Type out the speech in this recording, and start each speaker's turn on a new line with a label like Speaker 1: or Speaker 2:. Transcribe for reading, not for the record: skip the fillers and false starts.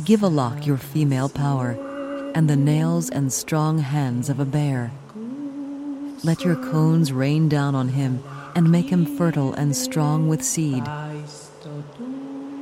Speaker 1: Give a lock your female power, and the nails and strong hands of a bear. Let your cones rain down on him, and make him fertile and strong with seed.